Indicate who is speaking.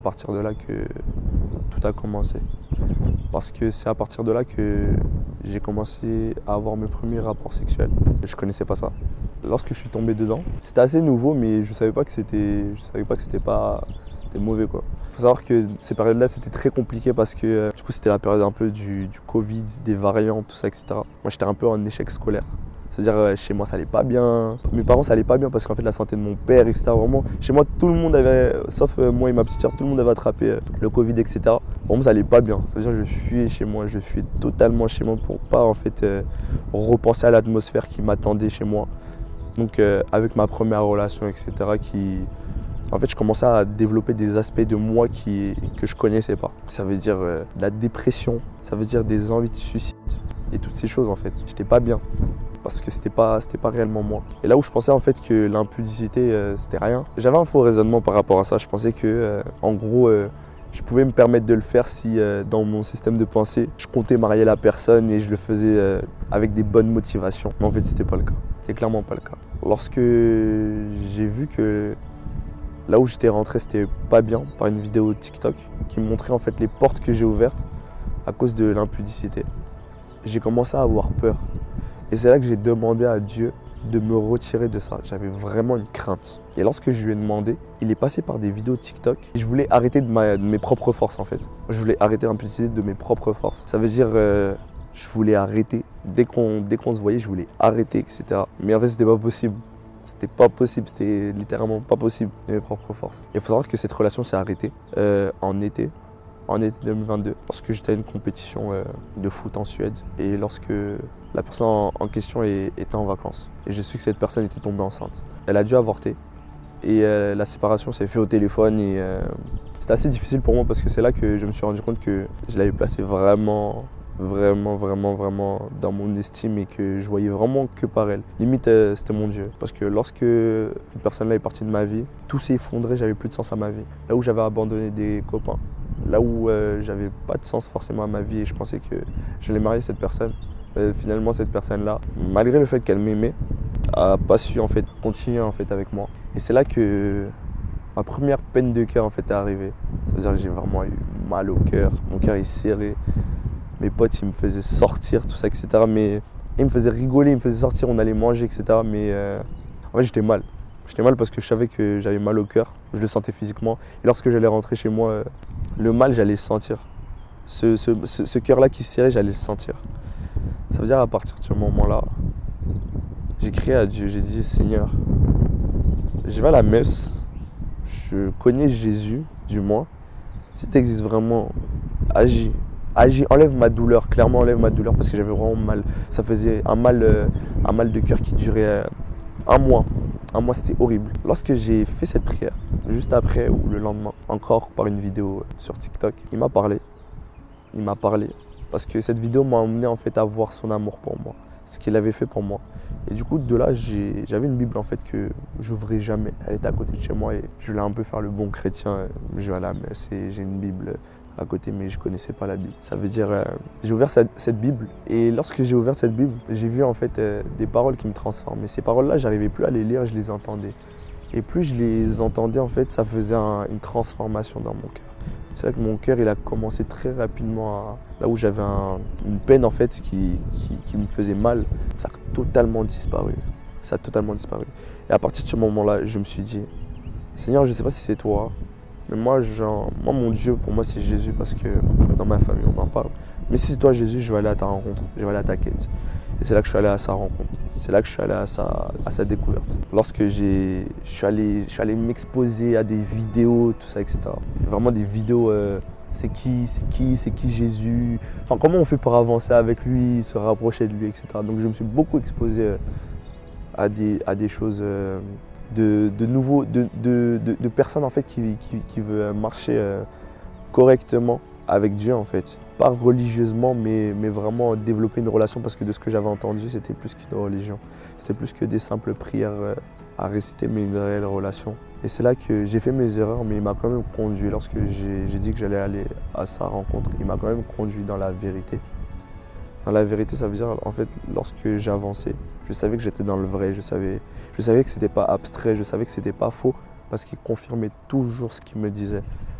Speaker 1: À partir de là que tout a commencé. Parce que c'est à partir de là que j'ai commencé à avoir mes premiers rapports sexuels. Je connaissais pas ça. Lorsque je suis tombé dedans, c'était assez nouveau, mais je savais pas que c'était mauvais quoi. Faut savoir que ces périodes-là c'était très compliqué parce que du coup c'était la période un peu du Covid, des variants, tout ça, etc. Moi j'étais un peu en échec scolaire. C'est-à-dire chez moi ça allait pas bien, mes parents ça allait pas bien parce qu'en fait la santé de mon père, etc. Vraiment, chez moi tout le monde avait, sauf moi et ma petite soeur, tout le monde avait attrapé le Covid, etc. Vraiment ça allait pas bien. C'est-à-dire je fuyais chez moi, je fuyais totalement chez moi pour pas en fait repenser à l'atmosphère qui m'attendait chez moi. Donc avec ma première relation, etc. En fait je commençais à développer des aspects de moi que je connaissais pas. Ça veut dire de la dépression, ça veut dire des envies de suicide et toutes ces choses en fait. J'étais pas bien. Parce que c'était pas réellement moi. Et là où je pensais en fait que l'impudicité c'était rien, j'avais un faux raisonnement par rapport à ça. Je pensais que en gros je pouvais me permettre de le faire si dans mon système de pensée je comptais marier la personne et je le faisais avec des bonnes motivations. Mais en fait c'était pas le cas. C'était clairement pas le cas. Lorsque j'ai vu que là où j'étais rentré c'était pas bien par une vidéo TikTok qui me montrait en fait les portes que j'ai ouvertes à cause de l'impudicité, j'ai commencé à avoir peur. Et c'est là que j'ai demandé à Dieu de me retirer de ça. J'avais vraiment une crainte. Et lorsque je lui ai demandé, il est passé par des vidéos TikTok. Et je voulais arrêter de mes propres forces en fait. Je voulais arrêter l'impudicité de mes propres forces. Ça veut dire, je voulais arrêter. Dès qu'on se voyait, je voulais arrêter, etc. Mais en fait, c'était pas possible. C'était pas possible, c'était littéralement pas possible de mes propres forces. Il faut savoir que cette relation s'est arrêtée en été 2022, lorsque j'étais à une compétition de foot en Suède et lorsque la personne en question était en vacances. Et j'ai su que cette personne était tombée enceinte. Elle a dû avorter et la séparation s'est faite au téléphone et c'était assez difficile pour moi parce que c'est là que je me suis rendu compte que je l'avais placée vraiment dans mon estime et que je voyais vraiment que par elle. Limite, c'était mon Dieu. Parce que lorsque cette personne-là est partie de ma vie, tout s'est effondré, j'avais plus de sens à ma vie. Là où j'avais abandonné des copains, là où j'avais pas de sens forcément à ma vie et je pensais que j'allais marier cette personne. Finalement, cette personne-là, malgré le fait qu'elle m'aimait, a pas su en fait continuer en fait avec moi. Et c'est là que ma première peine de cœur en fait est arrivée. Ça veut dire que j'ai vraiment eu mal au cœur. Mon cœur est serré. Mes potes, ils me faisaient sortir, tout ça, etc. Mais ils me faisaient rigoler, ils me faisaient sortir, on allait manger, etc. Mais en fait, j'étais mal. J'étais mal parce que je savais que j'avais mal au cœur. Je le sentais physiquement. Et lorsque j'allais rentrer chez moi, le mal, j'allais le sentir. Ce cœur-là qui se serrait, j'allais le sentir. Ça veut dire à partir de ce moment-là, j'ai crié à Dieu, j'ai dit Seigneur, je vais à la messe, je connais Jésus, du moins. Si tu existes vraiment, agis. Agis, enlève ma douleur, clairement enlève ma douleur parce que j'avais vraiment mal. Ça faisait un mal de cœur qui durait un mois. Un mois, c'était horrible. Lorsque j'ai fait cette prière, juste après ou le lendemain, encore par une vidéo sur TikTok, il m'a parlé. Il m'a parlé parce que cette vidéo m'a emmené en fait à voir son amour pour moi, ce qu'il avait fait pour moi. Et du coup, de là, j'avais une Bible en fait que j'ouvrais jamais. Elle était à côté de chez moi et je voulais un peu faire le bon chrétien. Je vais à la messe et j'ai une Bible à côté, mais je connaissais pas la Bible. Ça veut dire, j'ai ouvert cette Bible et lorsque j'ai ouvert cette Bible, j'ai vu en fait des paroles qui me transforment. Et ces paroles-là, j'arrivais plus à les lire, je les entendais. Et plus je les entendais, en fait, ça faisait une transformation dans mon cœur. C'est là que mon cœur, il a commencé très rapidement là où j'avais une peine en fait qui me faisait mal, ça a totalement disparu. Ça a totalement disparu. Et à partir de ce moment-là, je me suis dit, Seigneur, je ne sais pas si c'est toi, mais moi, mon Dieu, pour moi, c'est Jésus parce que dans ma famille, on en parle. Mais si c'est toi, Jésus, je vais aller à ta rencontre, je vais aller à ta quête. Et c'est là que je suis allé à sa rencontre. C'est là que je suis allé à sa découverte. Lorsque je suis allé m'exposer à des vidéos, tout ça, etc. Vraiment des vidéos, c'est qui Jésus. Enfin, comment on fait pour avancer avec lui, se rapprocher de lui, etc. Donc je me suis beaucoup exposé à des choses de personnes en fait qui veulent marcher correctement avec Dieu en fait. Pas religieusement mais vraiment développer une relation parce que de ce que j'avais entendu c'était plus qu'une religion. C'était plus que des simples prières à réciter mais une réelle relation. Et c'est là que j'ai fait mes erreurs mais il m'a quand même conduit. Lorsque j'ai dit que j'allais aller à sa rencontre, il m'a quand même conduit dans la vérité. Dans la vérité, ça veut dire en fait lorsque j'avançais, je savais que j'étais dans le vrai, je savais que c'était pas abstrait, je savais que c'était pas faux parce qu'il confirmait toujours ce qu'il me disait.